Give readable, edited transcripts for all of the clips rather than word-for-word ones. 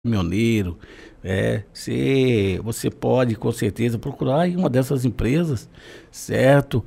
caminhoneiro, você pode com certeza procurar em uma dessas empresas, certo?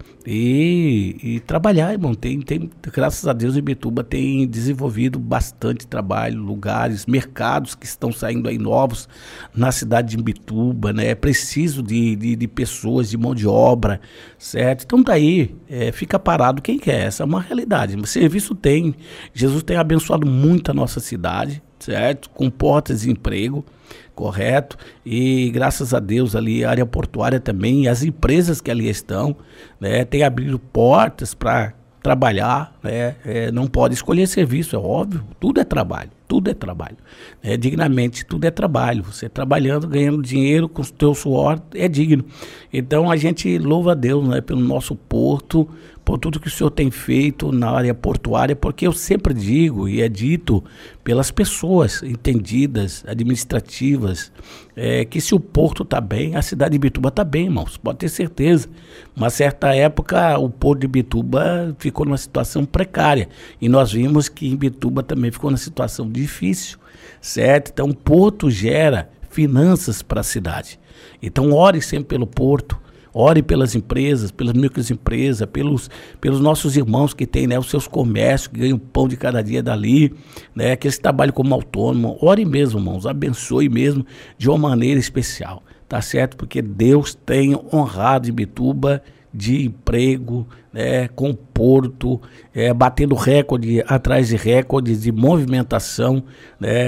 E trabalhar, irmão. Graças a Deus, Imbituba tem desenvolvido bastante trabalho, lugares, mercados que estão saindo aí novos na cidade de Imbituba, né? É preciso de pessoas, de mão de obra, certo? Então daí, fica parado quem quer, essa é uma realidade. O serviço tem, Jesus tem abençoado muito a nossa cidade, certo? Com portas de emprego, correto? E graças a Deus ali a área portuária também, as empresas que ali estão, né, tem abrido portas para trabalhar, né? Não pode escolher serviço, é óbvio, tudo é trabalho. Tudo é trabalho, dignamente, tudo é trabalho. Você trabalhando, ganhando dinheiro com o teu suor, é digno. Então a gente louva a Deus, né, pelo nosso porto, por tudo que o Senhor tem feito na área portuária, porque eu sempre digo, e é dito pelas pessoas entendidas, administrativas, que se o porto está bem, a cidade de Imbituba está bem, irmãos, pode ter certeza. Uma certa época o porto de Imbituba ficou numa situação precária, e nós vimos que Imbituba também ficou numa situação difícil, certo? Então o porto gera finanças para a cidade. Então ore sempre pelo porto, ore pelas empresas, pelas microempresas, pelos nossos irmãos que têm, né, os seus comércios, que ganham pão de cada dia dali, né, que eles trabalham como autônomo. Ore mesmo, irmãos, abençoe mesmo de uma maneira especial, tá certo? Porque Deus tem honrado Imbituba de emprego, né, com porto, batendo recorde atrás de recordes de movimentação, né,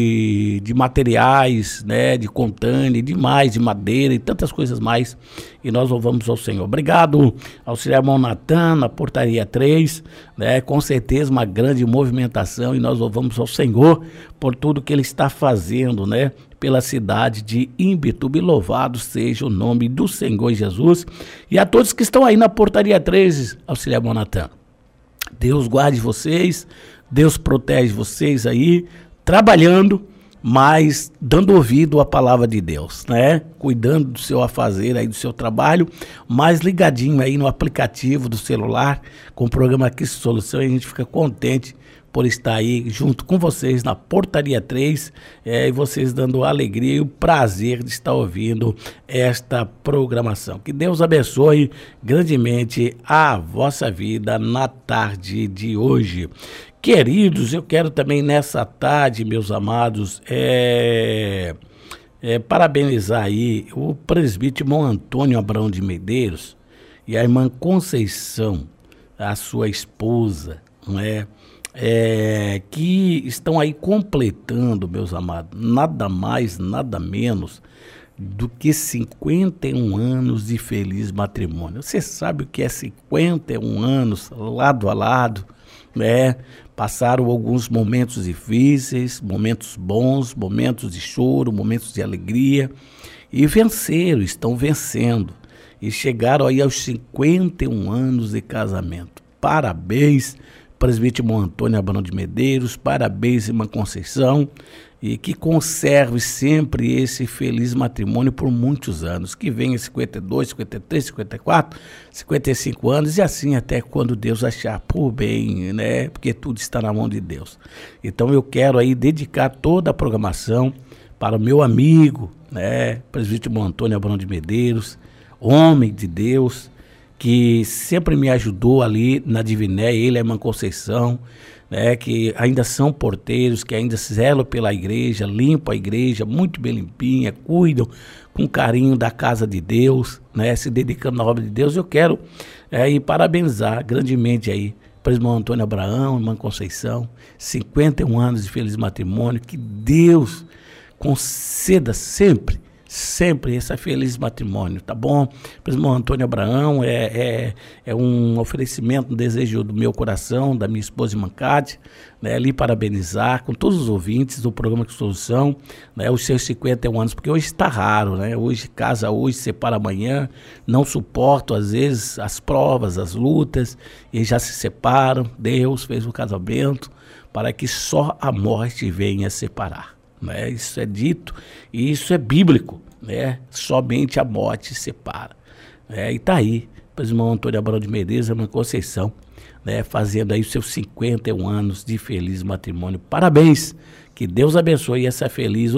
de materiais, né, de container, de madeira e tantas coisas mais. E nós louvamos ao Senhor. Obrigado, auxiliar irmão Natan, na portaria 3, né, com certeza uma grande movimentação, e nós louvamos ao Senhor por tudo que Ele está fazendo, né, pela cidade de Imbituba. E louvado seja o nome do Senhor Jesus. E a todos que estão aí na portaria 3, auxiliar irmão Natan, Deus guarde vocês, Deus protege vocês aí, trabalhando, mas dando ouvido à palavra de Deus, né? Cuidando do seu afazer aí, do seu trabalho, mas ligadinho aí no aplicativo do celular, com o programa Aqui Solução, e a gente fica contente por estar aí junto com vocês na portaria 3, e vocês dando a alegria e o prazer de estar ouvindo esta programação. Que Deus abençoe grandemente a vossa vida na tarde de hoje. Queridos, eu quero também nessa tarde, meus amados, parabenizar aí o presbítero irmão Antônio Abrão de Medeiros e a irmã Conceição, a sua esposa, não é? Que estão aí completando, meus amados, nada mais, nada menos do que 51 anos de feliz matrimônio. Você sabe o que é 51 anos lado a lado, né? Passaram alguns momentos difíceis, momentos bons, momentos de choro, momentos de alegria, e venceram, estão vencendo, e chegaram aí aos 51 anos de casamento. Parabéns, presbítero irmão Antônio Abrão de Medeiros, parabéns, irmã Conceição, e que conserve sempre esse feliz matrimônio por muitos anos, que venha 52, 53, 54, 55 anos, e assim até quando Deus achar por bem, né? Porque tudo está na mão de Deus. Então eu quero aí dedicar toda a programação para o meu amigo, né, presbítero irmão Antônio Abrão de Medeiros, homem de Deus, que sempre me ajudou ali na Diviné, ele e a irmã Conceição, né, que ainda são porteiros, que ainda zelam pela igreja, limpam a igreja, muito bem limpinha, cuidam com carinho da casa de Deus, né, se dedicando na obra de Deus. Eu quero e parabenizar grandemente aí para o irmão Antônio Abraão, irmã Conceição, 51 anos de feliz matrimônio, que Deus conceda sempre esse feliz matrimônio, tá bom? Para o irmão Antônio Abraão, é um oferecimento, um desejo do meu coração, da minha esposa irmã Cátia, né, ali parabenizar com todos os ouvintes do programa Que Solução, né, os seus 51 anos, porque hoje está raro, né? Hoje casa hoje, separa amanhã, não suporto às vezes as provas, as lutas, e já se separam. Deus fez o casamento para que só a morte venha separar. Né? Isso é dito e isso é bíblico, né? Somente a morte separa, né? E está aí, o irmão Antônio Abrão de Medeiros, a irmã Conceição, né? Fazendo aí os seus 51 anos de feliz matrimônio. Parabéns, Que Deus abençoe e seja feliz.